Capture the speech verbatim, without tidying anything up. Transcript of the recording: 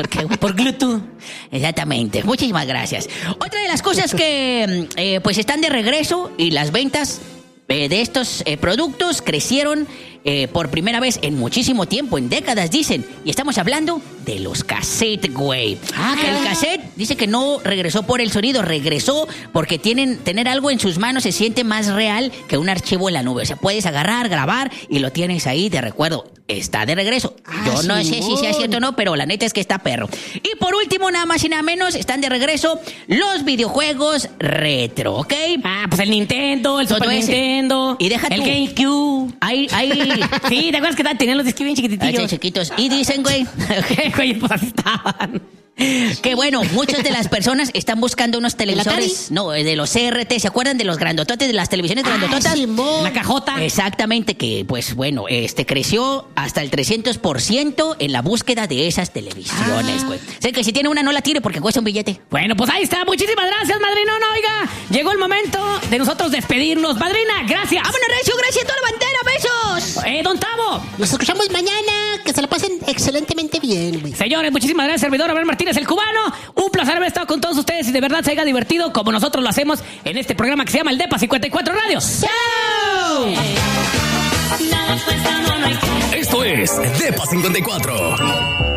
¿Por qué, güey? Por Bluetooth. Exactamente. Muchísimas gracias. Otra de las cosas que eh, pues están de regreso y las ventas eh, de estos eh, productos crecieron eh, por primera vez en muchísimo tiempo, en décadas, dicen. Y estamos hablando de los cassettes, güey. Ah, El cassette dice que no regresó por el sonido, regresó porque tienen, tener algo en sus manos se siente más real que un archivo en la nube. O sea, puedes agarrar, grabar y lo tienes ahí de recuerdo. Está de regreso. Ah, Yo no sé Simón. si sea cierto o no, pero la neta es que está perro. Y por último, nada más y nada menos, están de regreso los videojuegos retro, ¿ok? Ah, pues el Nintendo, el Todo Super ese. Nintendo. Y deja el tú. GameCube. Hay, hay... Sí, ¿te acuerdas que tenían los discos bien Ay, chiquititillos? chiquitos. Y dicen, güey, Güey, pues así estaban. que bueno, muchas de las personas están buscando unos televisores. No, de los C R T. ¿Se acuerdan de los grandototes, de las televisiones grandototas? La cajota. Exactamente, que pues bueno, este creció hasta el trescientos por ciento en la búsqueda de esas televisiones, güey. Sé que si tiene una no la tire porque cuesta un billete. Bueno, pues ahí está. Muchísimas gracias, madrino. No, oiga, llegó el momento de nosotros despedirnos. Madrina, gracias. ¡Vámonos, Recio! ¡Gracias a toda la bandera! ¡Besos! Eh, don Tavo. Nos escuchamos mañana. Que se la pasen excelentemente bien, güey. Señores, muchísimas gracias, servidor Abel Martínez, el cubano. Un placer haber estado con todos ustedes y de verdad se haya divertido como nosotros lo hacemos en este programa que se llama El Depa cincuenta y cuatro Radio. ¡Chao! Esto es Depa cincuenta y cuatro.